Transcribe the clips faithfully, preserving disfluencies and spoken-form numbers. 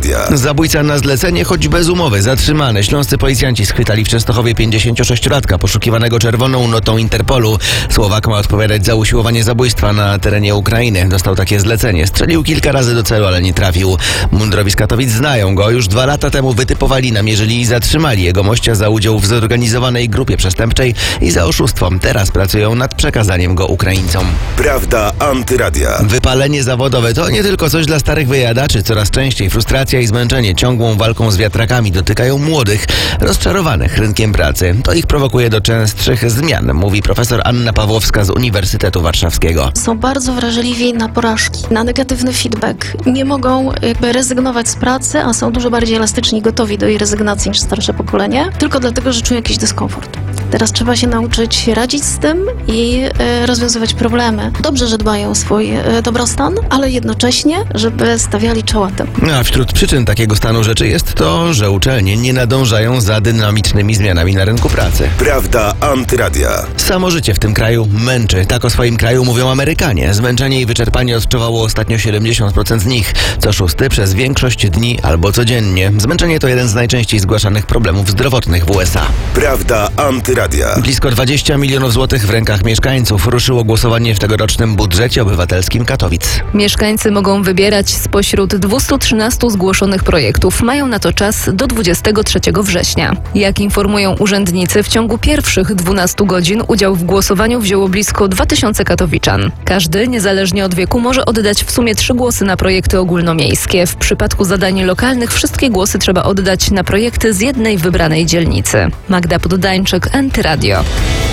Antyradia. Zabójca na zlecenie, choć bez umowy, zatrzymany. Śląscy policjanci schwytali w Częstochowie pięćdziesięciosześciolatka poszukiwanego czerwoną notą Interpolu. Słowak ma odpowiadać za usiłowanie zabójstwa na terenie Ukrainy. Dostał takie zlecenie. Strzelił kilka razy do celu, ale nie trafił. Mundurowi z Katowic znają go. Już dwa lata temu wytypowali, namierzyli i zatrzymali jego mościa za udział w zorganizowanej grupie przestępczej i za oszustwo. Teraz pracują nad przekazaniem go Ukraińcom. Prawda Antyradia. Wypalenie zawodowe to nie tylko coś dla starych wyjadaczy. Coraz częściej frustracja i zmęczenie ciągłą walką z wiatrakami dotykają młodych, rozczarowanych rynkiem pracy. To ich prowokuje do częstszych zmian, mówi profesor Anna Pawłowska z Uniwersytetu Warszawskiego. Są bardzo wrażliwi na porażki, na negatywny feedback. Nie mogą jakby rezygnować z pracy, a są dużo bardziej elastyczni i gotowi do jej rezygnacji niż starsze pokolenie, tylko dlatego, że czują jakiś dyskomfort. Teraz trzeba się nauczyć radzić z tym i e, rozwiązywać problemy. Dobrze, że dbają o swój e, dobrostan, ale jednocześnie, żeby stawiali czoła temu. A wśród przyczyn takiego stanu rzeczy jest to, że uczelnie nie nadążają za dynamicznymi zmianami na rynku pracy. Prawda Antyradia. Samo życie w tym kraju męczy. Tak o swoim kraju mówią Amerykanie. Zmęczenie i wyczerpanie odczuwało ostatnio siedemdziesiąt procent z nich. Co szósty przez większość dni albo codziennie. Zmęczenie to jeden z najczęściej zgłaszanych problemów zdrowotnych w U S A. Prawda Antyradia. Blisko dwadzieścia milionów złotych w rękach mieszkańców. Ruszyło głosowanie w tegorocznym budżecie obywatelskim Katowic. Mieszkańcy mogą wybierać spośród dwieście trzynaście zgłoszonych projektów. Mają na to czas do dwudziestego trzeciego września. Jak informują urzędnicy, w ciągu pierwszych dwunastu godzin udział w głosowaniu wzięło blisko dwa tysiące katowiczan. Każdy, niezależnie od wieku, może oddać w sumie trzy głosy na projekty ogólnomiejskie. W przypadku zadań lokalnych wszystkie głosy trzeba oddać na projekty z jednej wybranej dzielnicy. Magda Poddańczyk, Antyradio.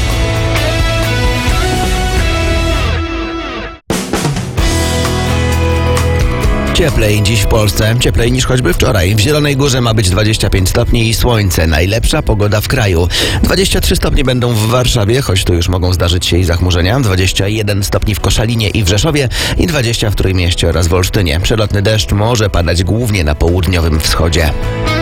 Cieplej dziś w Polsce, cieplej niż choćby wczoraj. W Zielonej Górze ma być dwadzieścia pięć stopni i słońce. Najlepsza pogoda w kraju. dwadzieścia trzy stopnie będą w Warszawie, choć tu już mogą zdarzyć się i zachmurzenia. dwadzieścia jeden stopni w Koszalinie i w Rzeszowie i dwadzieścia w Trójmieście oraz w Olsztynie. Przelotny deszcz może padać głównie na południowym wschodzie.